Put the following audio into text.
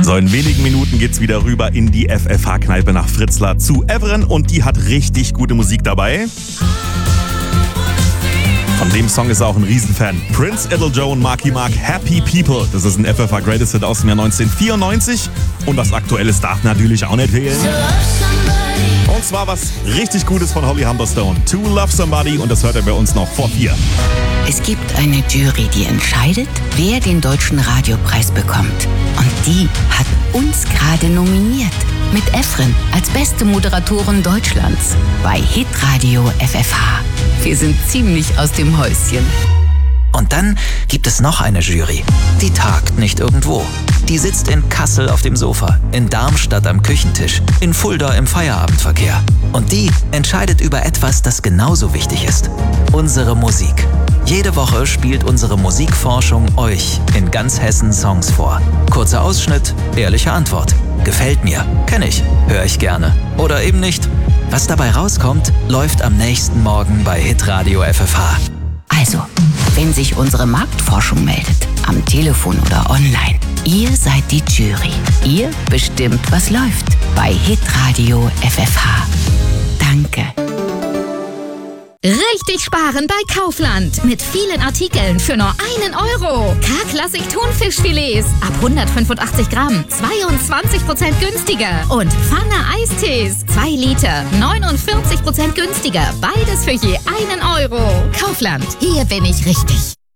So, in wenigen Minuten geht's wieder rüber in die FFH-Kneipe nach Fritzlar zu Evren und die hat richtig gute Musik dabei. Von dem Song ist er auch ein Riesenfan. Prince, Idle Joe und Marky Mark, Happy People. Das ist ein FFH Greatest Hit aus dem Jahr 1994. Und was Aktuelles darf natürlich auch nicht fehlen. Und zwar was richtig Gutes von Holly Humberstone. To Love Somebody. Und das hört er bei uns noch vor 4. Es gibt eine Jury, die entscheidet, wer den Deutschen Radiopreis bekommt. Und die hat uns gerade nominiert. Mit Evren als beste Moderatorin Deutschlands bei Hitradio FFH. Wir sind ziemlich aus dem Häuschen. Und dann gibt es noch eine Jury. Die tagt nicht irgendwo. Die sitzt in Kassel auf dem Sofa, in Darmstadt am Küchentisch, in Fulda im Feierabendverkehr. Und die entscheidet über etwas, das genauso wichtig ist. Unsere Musik. Jede Woche spielt unsere Musikforschung euch in ganz Hessen Songs vor. Kurzer Ausschnitt, ehrliche Antwort. Gefällt mir, kenne ich, höre ich gerne. Oder eben nicht. Was dabei rauskommt, läuft am nächsten Morgen bei Hitradio FFH. Also, wenn sich unsere Marktforschung meldet, am Telefon oder online, ihr seid die Jury. Ihr bestimmt, was läuft bei Hitradio FFH. Danke. Richtig sparen bei Kaufland. Mit vielen Artikeln für nur 1 Euro. K-Klassik Thunfischfilets ab 185 Gramm. 22% günstiger. Und Pfanne Eistees. 2 Liter. 49% günstiger. Beides für je 1 Euro. Kaufland. Hier bin ich richtig.